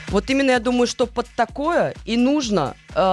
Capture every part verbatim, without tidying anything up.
Вот именно я думаю, что под такое и нужно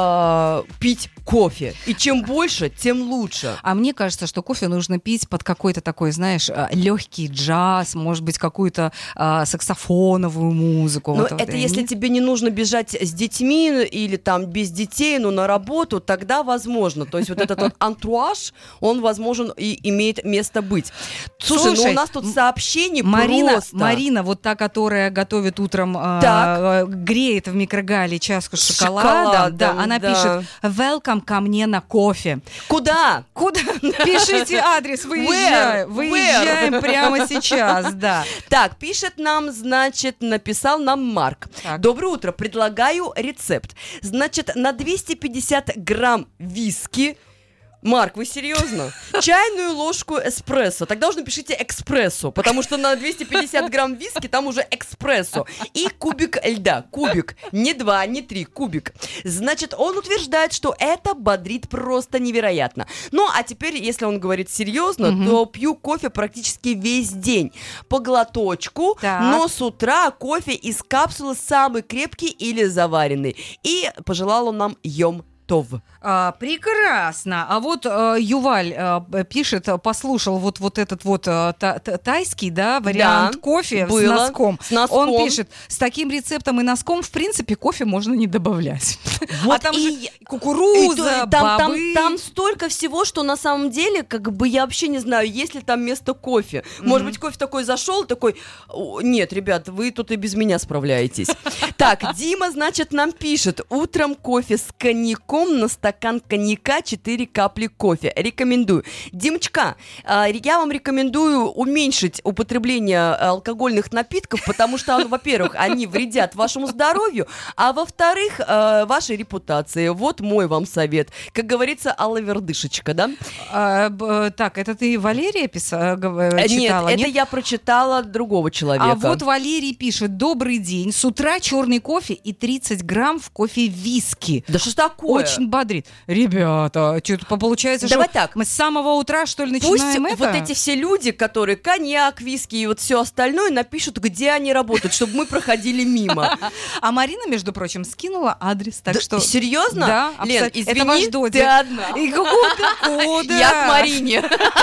э, пить кофе. И чем больше, тем лучше. А мне кажется, что кофе нужно пить под какой-то такой, знаешь, легкий джаз, может быть, какую-то а, саксофоновую музыку. Но вот это вот, если нет? тебе не нужно бежать с детьми или там без детей, но на работу, тогда возможно. То есть вот этот вот антураж, он, возможен, и имеет место быть. Слушай, Слушай, ну у нас тут сообщений Марина, просто. Марина, вот та, которая готовит утром, а, греет в микрогале чашку шоколада, Шоколадом, да, она да. пишет «Welcome ко мне на кофе». Куда? Куда? Пишите адрес, выезжаем, Where? выезжаем Where? прямо сейчас, да. Так, пишет нам, значит, написал нам Марк. Так. Доброе утро, предлагаю рецепт. Значит, на двести пятьдесят грамм виски. Марк, вы серьезно? Чайную ложку эспрессо. Тогда уже напишите экспрессо, потому что на двести пятьдесят грамм виски там уже экспрессо. И кубик льда. Кубик. Не два, не три. Кубик. Значит, он утверждает, что это бодрит просто невероятно. Ну, а теперь, если он говорит серьезно, Мгм. то пью кофе практически весь день. По глоточку, Так. но с утра кофе из капсулы самый крепкий или заваренный. И пожелал он нам йом тов. А, прекрасно. А вот а, Юваль а, пишет, послушал вот, вот этот вот а, та- та- тайский, да, вариант Да, кофе было. с носком. С носком. Он пишет, с таким рецептом и носком, в принципе, кофе можно не добавлять. Вот а там и же я- кукуруза, И то- там, там, бобы. там столько всего, что на самом деле, как бы я вообще не знаю, есть ли там место кофе. Может Мгм. быть, кофе такой зашел, такой: «О, нет, ребят, вы тут и без меня справляетесь». Так, Дима, значит, нам пишет: утром кофе с коньяком на стакан коньяка, четыре капли кофе. Рекомендую. Димочка, а, я вам рекомендую уменьшить употребление алкогольных напитков, потому что, ну, во-первых, они вредят вашему здоровью, а во-вторых, э, вашей репутации. Вот мой вам совет. Как говорится, алавердышечка, да? А, б- так, это ты Валерия писала, Э, читала? Нет, это я прочитала другого человека. А вот Валерий пишет: добрый день, с утра черный кофе и тридцать грамм в кофе виски. Да что ж такое? Очень бодрит. Ребята, что-то получается, Давай что так. мы с самого утра, что ли, Пусть начинаем это? вот эти все люди, которые коньяк, виски и вот все остальное, напишут, где они работают, чтобы мы проходили мимо. А Марина, между прочим, скинула адрес, так Да, что... серьезно? Да, Лен, абсолютно. извини, Это ваш ты додик. одна. И куда, куда? Я к Марине.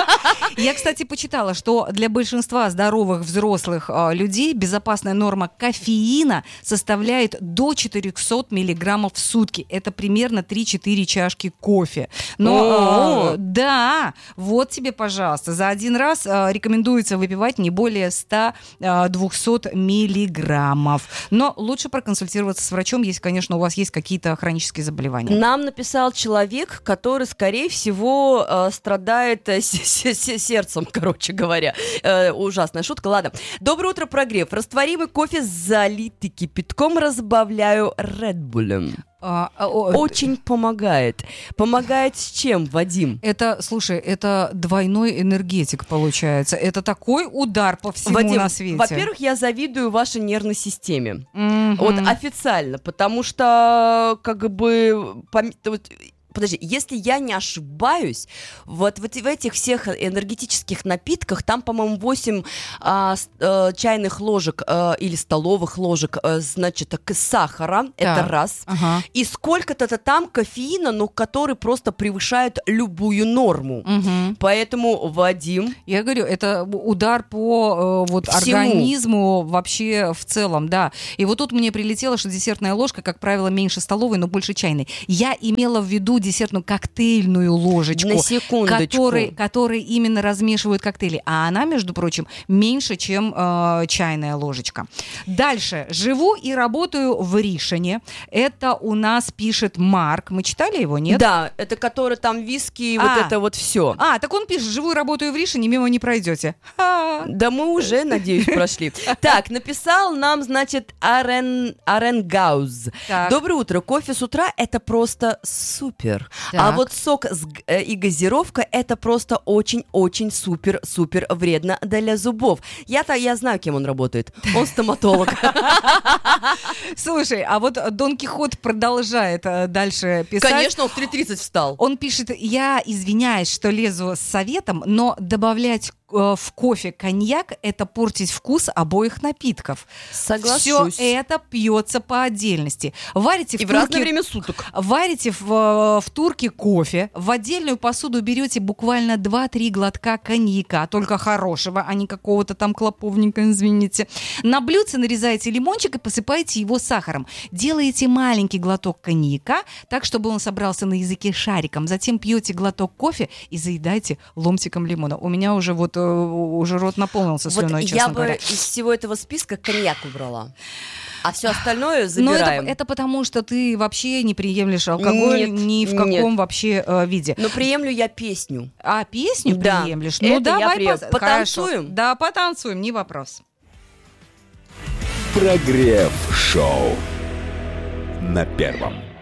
Я, кстати, почитала, что для большинства здоровых взрослых а, людей безопасная норма кофеина составляет до четыреста миллиграммов в сутки. Это примерно три-четыре чашки кофе. Но, О. а, да, вот тебе, пожалуйста, за один раз а, рекомендуется выпивать не более сто-двести миллиграммов. Но лучше проконсультироваться с врачом, если, конечно, у вас есть какие-то хронические заболевания. Нам написал человек, который, скорее всего, э, страдает э, с- с- с- сердцем, короче говоря. Э, ужасная шутка. Ладно. Доброе утро, прогрев. Растворимый кофе, залитый кипятком, разбавляю Редбулем. А, а, о, Очень помогает. Помогает с чем, Вадим? Это, слушай, это двойной энергетик получается. Это такой удар по всему Вадим, на свете. во-первых, я завидую вашей нервной системе. Мгм. Вот официально, потому что, как бы, пом- вот, подожди, если я не ошибаюсь, вот, вот в этих всех энергетических напитках там, по-моему, восемь а, с- э, чайных ложек э, или столовых ложек, э, значит, так, сахара, это Так. раз. Ага. И сколько-то там кофеина, ну, который просто превышает любую норму. Мгм. Поэтому, Вадим, Я говорю, это удар по э, вот Всему. организму вообще в целом, да. И вот тут мне прилетело, что десертная ложка, как правило, меньше столовой, но больше чайной. Я имела в виду десертную коктейльную ложечку, на секундочку. который, который именно размешивают коктейли. А она, между прочим, меньше, чем э, чайная ложечка. Дальше. Живу и работаю в Ришине. Это у нас пишет Марк. Мы читали его, нет? Да, это который там виски и А. вот это вот все. А, так он пишет: живу и работаю в Ришине, мимо не пройдете. Ха. Да мы уже, надеюсь, прошли. Так, написал нам, значит, Арен, Аренгауз. Так. Доброе утро. Кофе с утра – это просто супер. Так. А вот сок с г- э, и газировка – это просто очень-очень супер-супер вредно для зубов. Я-то, я знаю, кем он работает. Он стоматолог. Слушай, а вот Дон Кихот продолжает э, дальше писать. Конечно, он в три тридцать встал. Он пишет: я извиняюсь, что лезу с советом, но добавлять э, в кофе коньяк, это портить вкус обоих напитков. Соглашусь. Все это пьется по отдельности. Варите в И в турке, разное время суток. Варите в, в турке кофе, в отдельную посуду берете буквально два-три глотка коньяка, только хорошего, а не какого-то там клоповника, извините. На блюдце нарезаете лимончик и посыпаете его сахаром. Делаете маленький глоток коньяка, так, чтобы он собрался на языке шариком. Затем пьете глоток кофе и заедаете ломтиком лимона. У меня уже вот уже рот наполнился слюной, вот честно я говоря. бы из всего этого списка коньяк убрала. А все остальное Но забираем. это, это потому, что ты вообще не приемлешь алкоголь Нет, ни в каком нет. вообще э, виде. Но приемлю я песню. А песню Да, приемлешь? это Ну я давай прием- пос- потанцуем? Хорошо. Да, потанцуем, не вопрос. Прогрев шоу на первом.